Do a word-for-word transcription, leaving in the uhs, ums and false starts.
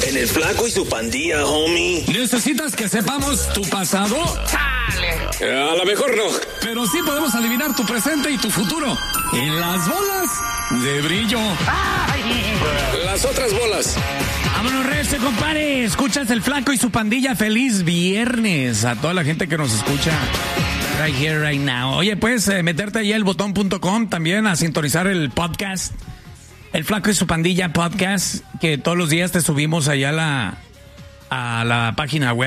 En el Flaco y su Pandilla, homie. ¿Necesitas que sepamos tu pasado? Eh, a lo mejor no. Pero sí podemos adivinar tu presente y tu futuro. En las bolas de brillo. Las otras bolas. Vámonos, recio, compadre. Escuchas el Flaco y su Pandilla. Feliz viernes a toda la gente que nos escucha right here, right now. Oye, puedes eh, meterte ahí al botón punto com también a sintonizar el podcast. El Flaco y su Pandilla podcast, que todos los días te subimos allá a la, a la página web.